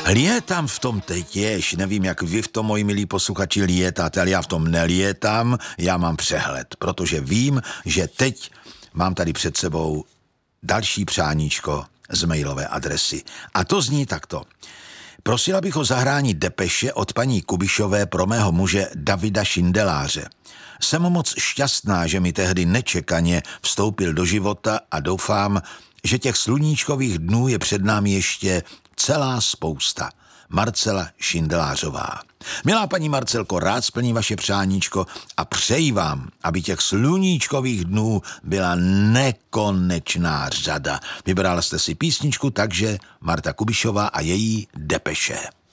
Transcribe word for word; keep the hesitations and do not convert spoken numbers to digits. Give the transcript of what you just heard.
Lietám v tom tetěž, nevím, jak vy v tom, moji milí posluchači, lietáte, ale já v tom nelietám, já mám přehled, protože vím, že teď mám tady před sebou další přáníčko z mailové adresy. A to zní takto. Prosila bych o zahrání depeše od paní Kubišové pro mého muže Davida Šindeláře. Jsem moc šťastná, že mi tehdy nečekaně vstoupil do života a doufám, že těch sluníčkových dnů je před námi ještě celá spousta. Marcela Šindelářová. Milá paní Marcelko, rád splním vaše přáníčko a přeji vám, aby těch sluníčkových dnů byla nekonečná řada. Vybrala jste si písničku, takže Marta Kubišová a její depeše.